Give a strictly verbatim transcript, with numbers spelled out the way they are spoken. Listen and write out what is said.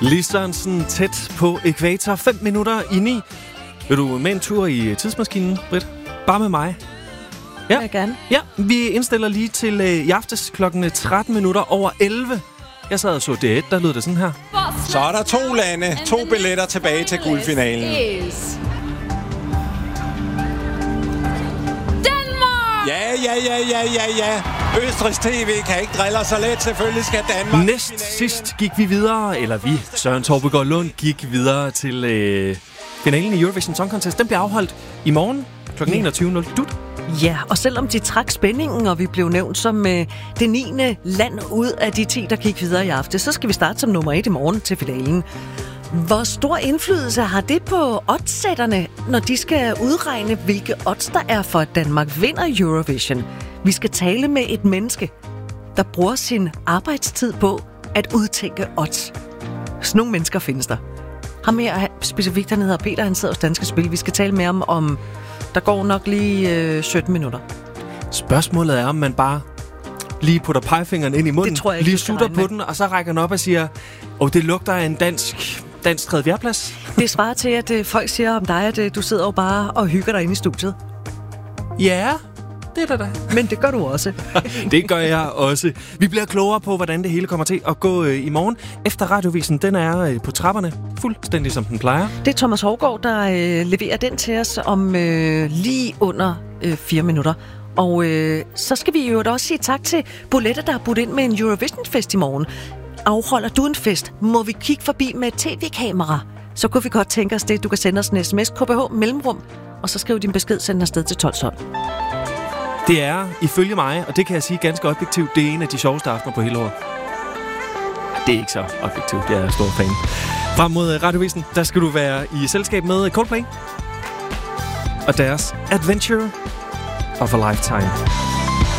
Lis Sørensen tæt på ækvator. Fem minutter i ni. Vil du med en tur i tidsmaskinen, Britt? Bare med mig. Ja, jeg gerne. Ja, vi indstiller lige til øh, i aftes klokken tretten minutter over elleve. Jeg sad og så D et, der lød det sådan her. Så er der to lande, to billetter tilbage til guldfinalen. Ja, ja, ja, ja, ja, ja. Østrigs T V kan ikke drille så let. Selvfølgelig skal Danmark... Næst sidst gik vi videre, eller vi, Søren Torbegaard Lund, gik videre til øh, finalen i Eurovision Song Contest. Den bliver afholdt i morgen klokken enogtyve nul nul. Ja, og selvom de trak spændingen, og vi blev nævnt som øh, det niende land ud af de ti, der gik videre i aften, så skal vi starte som nummer et i morgen til finalen. Hvor stor indflydelse har det på oddsætterne, når de skal udregne, hvilke odds der er for, at Danmark vinder Eurovision? Vi skal tale med et menneske, der bruger sin arbejdstid på at udtænke odds. Sådan nogle mennesker findes der. Ham her specifikt, han hedder Peter, han sidder hos Danske Spil. Vi skal tale med ham om, der går nok lige øh, sytten minutter. Spørgsmålet er, om man bare lige putter pegefingeren ind i munden, det tror jeg ikke, lige sutter på den, og så rækker den op og siger, og det lugter af en dansk, dansk tredje fjerdeplads. Det svarer til, at øh, folk siger om dig, at øh, du sidder jo bare og hygger dig inde i studiet. Ja, det er da. Men det gør du også. Det gør jeg også. Vi bliver klogere på, hvordan det hele kommer til at gå øh, i morgen. Efter radiovisen, den er øh, på trapperne, fuldstændig som den plejer. Det er Thomas Hovgaard, der øh, leverer den til os om øh, lige under øh, fire minutter. Og øh, så skal vi jo også sige tak til Bolette, der har budt ind med en Eurovision-fest i morgen. Afholder du en fest, må vi kigge forbi med et tv-kamera. Så kunne vi godt tænke os det. Du kan sende os en sms, K B H mellemrum, og så skriv din besked, send afsted til tolv tolv. Det er, ifølge mig, og det kan jeg sige ganske objektivt, det er en af de sjoveste aftener på hele året. Det er ikke så objektivt, jeg er stor fan. Frem mod radiovisen, der skal du være i selskab med Coldplay og deres Adventure of a Lifetime.